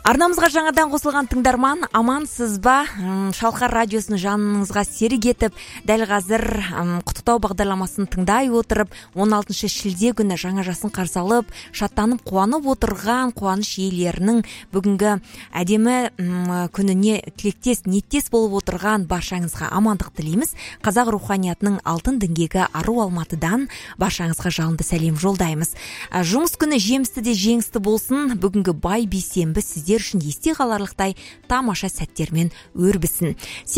Арнамызға жаңадан қосылған тыңдарман, амансыз ба? Шалқар радиосын жаныңызға серік етіп, дәл қазір құттықтау бағдарламасын тыңдай отырып, 16 шілде күні жаңа жасын қарсы алып, шаттанып қуанып отырған қуаныш иелерінің бүгінгі әдемі күніне тілектес, ниеттес болып отырған баршаңызға амандық тілейміз. Қазақ руханиятының алтын діңгегі Ару Алматыдан баршаңызға жалынды сәлем жолдаймыз. Жұмыс күні жемісті де жеңісті болсын. Бүгінгі бай бейсенбі сіздер үшін есте қаларлықтай тамаша сәттермен өрбісін.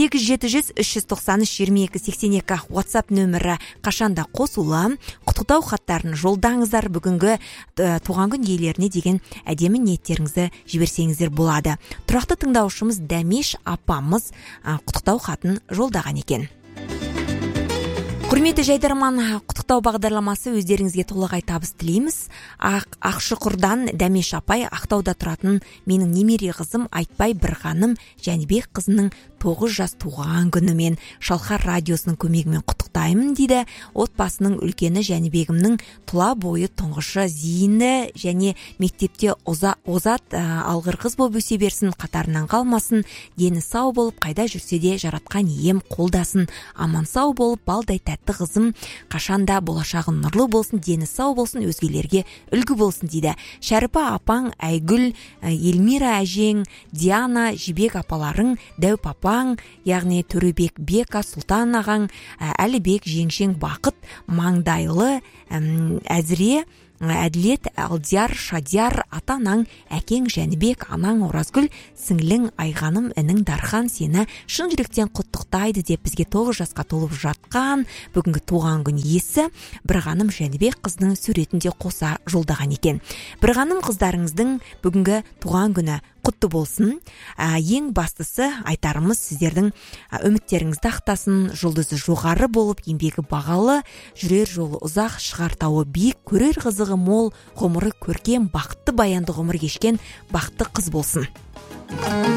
873-393-2282 WhatsApp нөмірі қашанда қосулы. Құттықтау хаттарын жолдаңыздар. Бүгінгі туған күн иелеріне деген әдемі ниеттеріңізді жіберсеңіздер болады. Тұрақты тыңдаушымыз Дәмеш апамыз құттықтау хатын жолдаған екен. Құрметті жайдарман, құттықтау бағдарламасы өздеріңізге толағай табыс тілейміз. Ақшұқырдан Дәмеш апай, Ақтауда тұратын менің немере қызым Айтбай Бірғаным Жәнібек қызының 9 жас туған күнімен Шалқар радиосының көмегімен құттықтаймын дейді. Отбасының үлкені Жәнібегімнің тұла бойы тұңғышы зейіні және мектепте озат алғыр қыз болып өсе берсін, қатарынан қалмасын, дені сау болып, қайда жүрсе де жаратқан ием қолдасын, аман сау болып, балдай тәтті қызым қашанда болашағын нұрлы болсын, дені сау болсын, өзгелерге үлгі болсын дейді. Шәріпа апаң, Айгүл, Елмира әжең, Диана, Жібек апаларың, Дәу папаң, яғни Төребек Бека, Сұлтан ағаң, Әлібек, Жеңшең, Бақыт, Маңдайлы, Әзіре, Әділет, Алдияр, Шадияр, атанаң, әкең Жәнібек, анаң Оразгүл, сіңлің Айғаным, інің Дархан сені шын жүректен құттықтайды деп бізге 9 жасқа толып жатқан бүгінгі туған күн иесі Бірғаным Жәнібек қызының суретінде қоса жолдаған екен. Бірғаным қыздарыңыздың бүгінгі туған күні құтты болсын. Ең бастысы айтарымыз сіздердің үміттеріңізді ақтасын, жұлдызы жоғары болып, еңбегі бағалы, жүрер жолы ұзақ, шығар тауы биік, көрер қызығы мол, ғұмыры көркем, бақытты баянды ғұмыр кешкен бақытты қыз болсын.